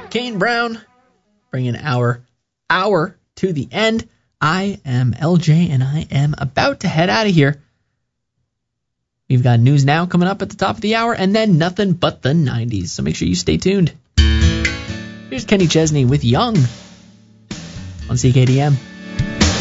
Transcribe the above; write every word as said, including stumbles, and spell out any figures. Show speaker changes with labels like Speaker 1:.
Speaker 1: Kane Brown, bringing our hour to the end. I am L J, and I am about to head out of here. We've got News Now coming up at the top of the hour, and then Nothing But the nineties, so make sure you stay tuned. Here's Kenny Chesney with Young on C K D M.